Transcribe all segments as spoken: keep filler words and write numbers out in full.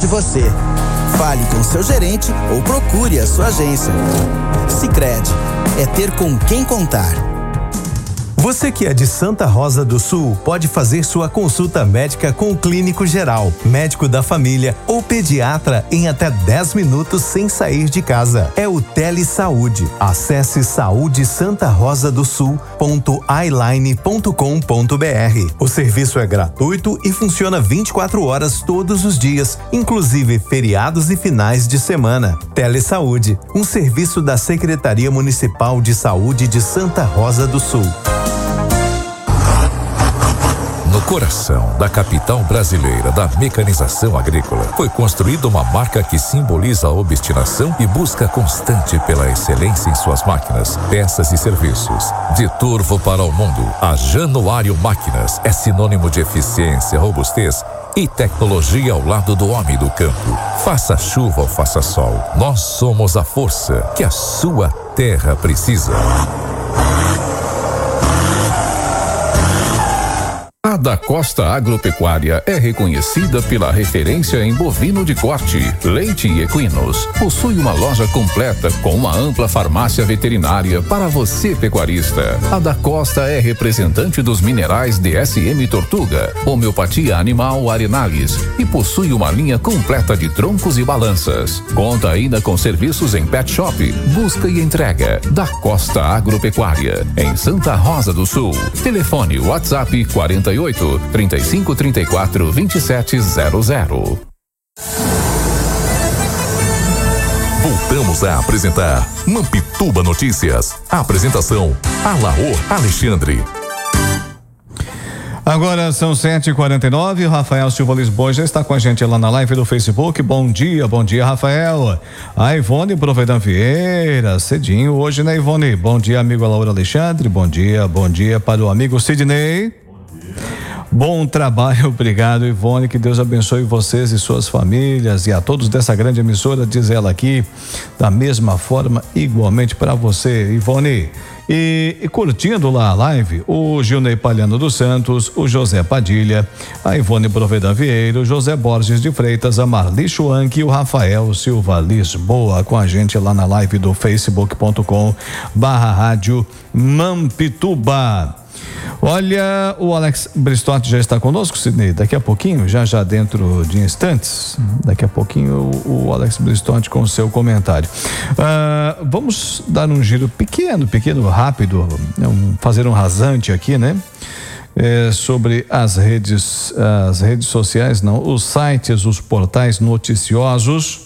você. Fale com seu gerente ou procure a sua agência. Sicredi, é ter com quem contar. Você que é de Santa Rosa do Sul pode fazer sua consulta médica com o clínico geral, médico da família ou pediatra em até dez minutos sem sair de casa. É o Telesaúde. Acesse saúde santa rosa do sul ponto iline ponto com ponto br. O serviço é gratuito e funciona vinte e quatro horas todos os dias, inclusive feriados e finais de semana. Telesaúde, um serviço da Secretaria Municipal de Saúde de Santa Rosa do Sul. No coração da capital brasileira da mecanização agrícola, foi construída uma marca que simboliza a obstinação e busca constante pela excelência em suas máquinas, peças e serviços. De Turvo para o mundo, a Januário Máquinas é sinônimo de eficiência, robustez e tecnologia ao lado do homem do campo. Faça chuva ou faça sol, nós somos a força que a sua terra precisa. A Da Costa Agropecuária é reconhecida pela referência em bovino de corte, leite e equinos. Possui uma loja completa com uma ampla farmácia veterinária para você pecuarista. A Da Costa é representante dos minerais D S M Tortuga, homeopatia animal Arenales e possui uma linha completa de troncos e balanças. Conta ainda com serviços em pet shop, busca e entrega. Da Costa Agropecuária, em Santa Rosa do Sul. Telefone WhatsApp quarenta e oito, trinta e cinco, trinta e quatro, vinte e sete zero zero. Voltamos a apresentar Mampituba Notícias. A apresentação, Alaor Alexandre. Agora são sete e quarenta e nove, o Rafael Silva Lisboa já está com a gente lá na live do Facebook. Bom dia, bom dia, Rafael. A Ivone Provedão Vieira, cedinho hoje, né, Ivone? Bom dia, amigo Alaor Alexandre, bom dia, bom dia para o amigo Sidney. Bom trabalho, obrigado, Ivone, que Deus abençoe vocês e suas famílias e a todos dessa grande emissora, diz ela aqui, da mesma forma, igualmente para você, Ivone. E, e curtindo lá a live, o Gilney Palhano dos Santos, o José Padilha, a Ivone Provedão Vieira, o José Borges de Freitas, a Marli Schwank e o Rafael Silva Lisboa com a gente lá na live do facebook ponto com barra rádio Mampituba. Olha, o Alex Bristotti já está conosco, Sidney, daqui a pouquinho, já já dentro de instantes, daqui a pouquinho o, o Alex Bristotti com o seu comentário. Uh, vamos dar um giro pequeno, pequeno, rápido, um, fazer um rasante aqui, né? É, sobre as redes, as redes sociais, não, os sites, os portais noticiosos.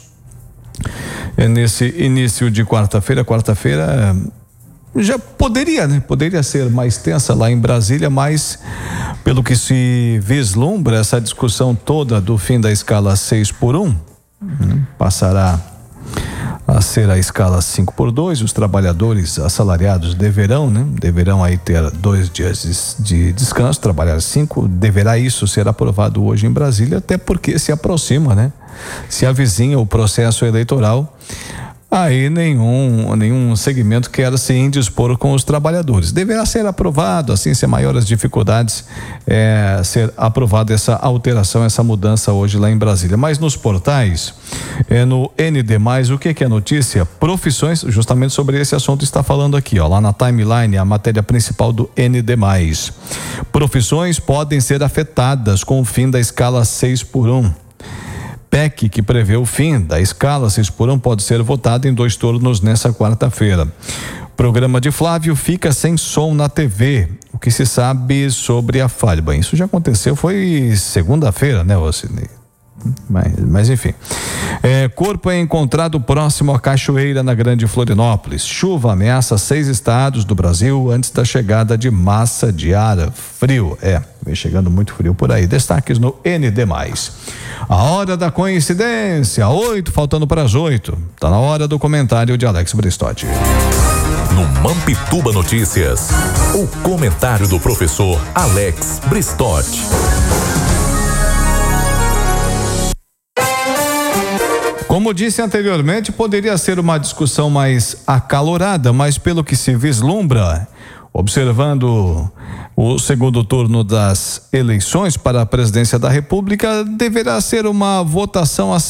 É, nesse início de quarta-feira, quarta-feira já poderia, né? Poderia ser mais tensa lá em Brasília, mas pelo que se vislumbra, essa discussão toda do fim da escala seis por um, né? Passará a ser a escala cinco por dois, os trabalhadores assalariados deverão, né? Deverão aí ter dois dias de descanso, trabalhar cinco, deverá isso ser aprovado hoje em Brasília, até porque se aproxima, né? Se avizinha o processo eleitoral, aí nenhum, nenhum segmento quer se indispor com os trabalhadores. Deverá ser aprovado, assim, sem maiores dificuldades, é, ser aprovada essa alteração, essa mudança hoje lá em Brasília. Mas nos portais, é, no N D mais, o que que é notícia? Profissões, justamente sobre esse assunto está falando aqui, ó, lá na timeline, a matéria principal do N D mais. Profissões podem ser afetadas com o fim da escala seis por um. P E C que prevê o fim da escala seis por um pode ser votado em dois turnos nessa quarta-feira. Programa de Flávio fica sem som na T V. O que se sabe sobre a falha? Bem, isso já aconteceu, foi segunda-feira, né, Sidney? Mas, mas enfim. É, corpo é encontrado próximo à cachoeira na Grande Florianópolis. Chuva ameaça seis estados do Brasil antes da chegada de massa de ar frio. É, vem chegando muito frio por aí. Destaques no N D mais. A hora da coincidência, oito, faltando para as oito. Tá na hora do comentário de Alex Bristotti. No Mampituba Notícias, o comentário do professor Alex Bristotti. Como disse anteriormente, poderia ser uma discussão mais acalorada, mas pelo que se vislumbra, observando o segundo turno das eleições para a presidência da República, deverá ser uma votação assim.